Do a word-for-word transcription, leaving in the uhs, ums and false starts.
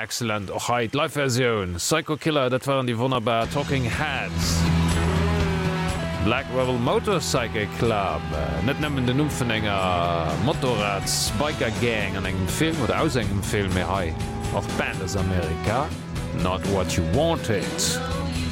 Excellent, och heit Live-Version. Psycho Killer, dat waren die wunderbar Talking Heads. Black Rebel Motorcycle Club, äh, net nemmmen den Numpfen enger Motorrads Biker Gang an engem Film oder aus engem Film mé hei. Auch Band aus Amerika, Not What You Wanted.